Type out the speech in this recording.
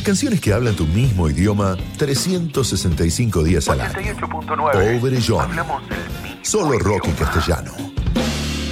canciones que hablan tu mismo idioma 365 días al año. 88.9. Pobre John. Hablamos del mismo Solo rock en idioma. castellano.